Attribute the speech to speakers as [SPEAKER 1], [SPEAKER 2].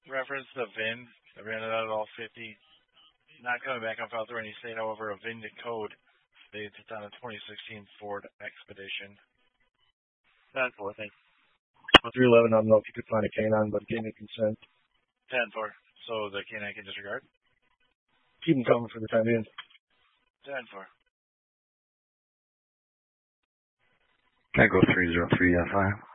[SPEAKER 1] reference the VIN. I ran it out at all 50. Not coming back on file through any state, however, a VIN to code. It's on a 2016 Ford Expedition.
[SPEAKER 2] 10-4, thanks.
[SPEAKER 3] 311, I don't know if you could find a canine, but gave me consent.
[SPEAKER 1] 10-4. So the canine can disregard?
[SPEAKER 3] Keep them coming for the time being.
[SPEAKER 1] 10-4.
[SPEAKER 4] Can I go 303 FI?